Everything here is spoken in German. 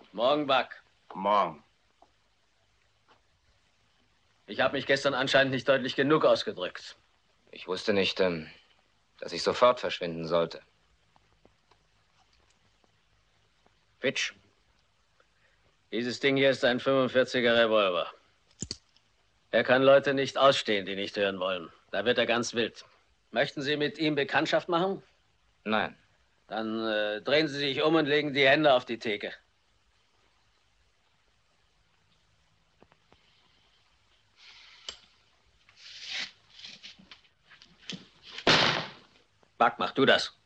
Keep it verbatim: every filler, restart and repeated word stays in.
Morgen, Buck. Morgen. Ich habe mich gestern anscheinend nicht deutlich genug ausgedrückt. Ich wusste nicht, ähm, dass ich sofort verschwinden sollte. Fitch. Dieses Ding hier ist ein fünfundvierziger Revolver. Er kann Leute nicht ausstehen, die nicht hören wollen. Da wird er ganz wild. Möchten Sie mit ihm Bekanntschaft machen? Nein. Dann äh, drehen Sie sich um und legen die Hände auf die Theke. Buck, mach du das.